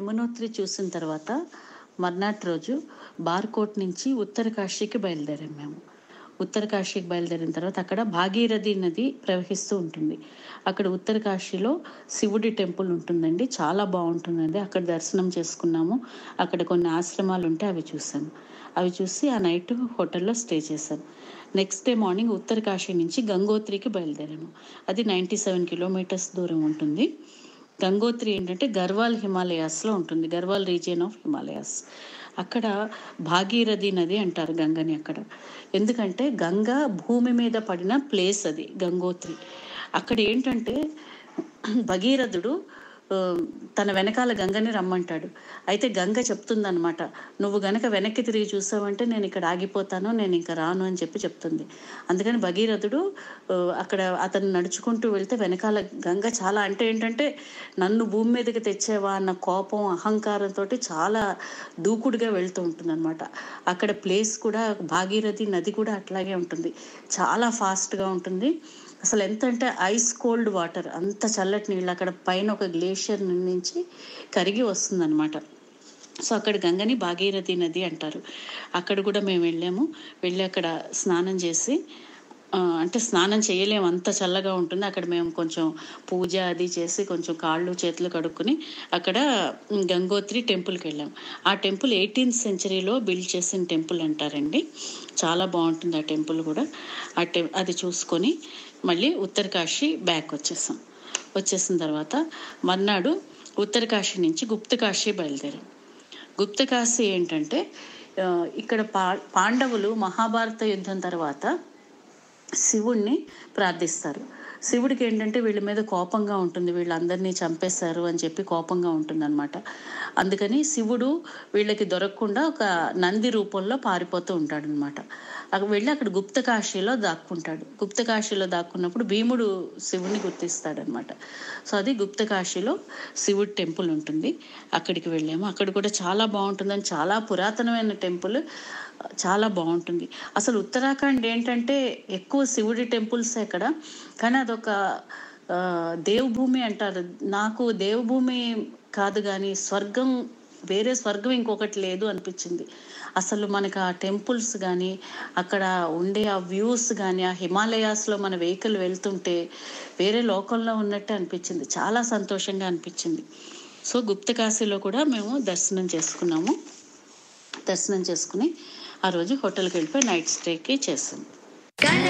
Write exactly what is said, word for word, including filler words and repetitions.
యమునోత్రి చూసిన తర్వాత మర్నాటి రోజు బార్కోట్ నుంచి ఉత్తరకాశీకి బయలుదేరాం మేము. ఉత్తరకాశీకి బయలుదేరిన తర్వాత అక్కడ భాగీరథి నది ప్రవహిస్తూ ఉంటుంది. అక్కడ ఉత్తరకాశీలో శివుడి టెంపుల్ ఉంటుందండి, చాలా బాగుంటుందండి. అక్కడ దర్శనం చేసుకున్నాము. అక్కడ కొన్ని ఆశ్రమాలు ఉంటే అవి చూసాము. అవి చూసి ఆ నైట్ హోటల్లో స్టే చేశాను. నెక్స్ట్ డే మార్నింగ్ ఉత్తరకాశీ నుంచి గంగోత్రికి బయలుదేరాము. అది నైంటీ సెవెన్ కిలోమీటర్స్ దూరం ఉంటుంది. గంగోత్రి ఏంటంటే గర్వాల్ హిమాలయాస్లో ఉంటుంది, గర్వాల్ రీజియన్ ఆఫ్ హిమాలయాస్. అక్కడ భాగీరథి నది అంటారు గంగని అక్కడ. ఎందుకంటే గంగ భూమి మీద పడిన ప్లేస్ అది గంగోత్రి. అక్కడ ఏంటంటే భగీరథుడు తన వెనకాల గంగని రమ్మంటాడు. అయితే గంగ చెప్తుందనమాట, నువ్వు గనక వెనక్కి తిరిగి చూసావంటే నేను ఇక్కడ ఆగిపోతాను, నేను ఇంకా రాను అని చెప్పి చెప్తుంది. అందుకని భగీరథుడు అక్కడ అతను నడుచుకుంటూ వెళ్తే వెనకాల గంగ చాలా అంటే ఏంటంటే నన్ను భూమి మీదకి తెచ్చేవా అన్న కోపం అహంకారంతో చాలా దూకుడుగా వెళ్తూ ఉంటుంది అనమాట. అక్కడ ప్లేస్ కూడా భాగీరథి నది కూడా అట్లాగే ఉంటుంది, చాలా ఫాస్ట్గా ఉంటుంది. అసలు ఎంత అంటే ఐస్ కోల్డ్ వాటర్, అంత చల్లటి నీళ్ళు అక్కడ పైన ఒక గ్లేషియర్ నుంచి కరిగి వస్తుందన్నమాట. సో అక్కడ గంగని భాగీరథి నది అంటారు. అక్కడ కూడా మేము వెళ్ళాము. వెళ్ళి అక్కడ స్నానం చేసి, అంటే స్నానం చేయలేము, అంత చల్లగా ఉంటుంది అక్కడ. మేము కొంచెం పూజ అది చేసి కొంచెం కాళ్ళు చేతులు కడుక్కొని అక్కడ గంగోత్రి టెంపుల్కి వెళ్ళాము. ఆ టెంపుల్ ఎయిటీన్త్ సెంచరీలో బిల్డ్ చేసిన టెంపుల్ అంటారండి. చాలా బాగుంటుంది ఆ టెంపుల్ కూడా. ఆ టె అది చూసుకొని మళ్ళీ ఉత్తరకాశీ బ్యాక్ వచ్చేసాం. వచ్చేసిన తర్వాత మర్నాడు ఉత్తరకాశీ నుంచి గుప్తకాశీ బయలుదేరాం. గుప్తకాశీ ఏంటంటే ఇక్కడ పా పాండవులు మహాభారత యుద్ధం తర్వాత శివుణ్ణి ప్రార్థిస్తారు. శివుడికి ఏంటంటే వీళ్ళ మీద కోపంగా ఉంటుంది, వీళ్ళందరినీ చంపేశారు అని చెప్పి కోపంగా ఉంటుందన్నమాట. అందుకని శివుడు వీళ్ళకి దొరకకుండా ఒక నంది రూపంలో పారిపోతూ ఉంటాడు అనమాట. అక్కడ వెళ్ళి అక్కడ గుప్తకాశీలో దాక్కుంటాడు. గుప్తకాశీలో దాక్కున్నప్పుడు భీముడు శివుని గుర్తిస్తాడనమాట. సో అది గుప్తకాశీలో శివుడి టెంపుల్ ఉంటుంది. అక్కడికి వెళ్ళాము. అక్కడ కూడా చాలా బాగుంటుందని, చాలా పురాతనమైన టెంపుల్, చాలా బాగుంటుంది. అసలు ఉత్తరాఖండ్ ఏంటంటే ఎక్కువ శివుడి టెంపుల్స్ అక్కడ, కానీ అదొక దేవభూమి అంటారు. నాకు దేవభూమి కాదు కానీ స్వర్గం, వేరే స్వర్గం ఇంకొకటి లేదు అనిపించింది. అసలు మనకు ఆ టెంపుల్స్ కానీ అక్కడ ఉండే ఆ వ్యూస్ కానీ ఆ హిమాలయాస్లో మన వెహికల్ వెళ్తుంటే వేరే లోకంలో ఉన్నట్టే అనిపించింది. చాలా సంతోషంగా అనిపించింది. సో గుప్తకాశీలో కూడా మేము దర్శనం చేసుకున్నాము. దర్శనం చేసుకుని ఆ రోజు హోటల్కి వెళ్ళిపోయి నైట్ స్టేకి చేసాము.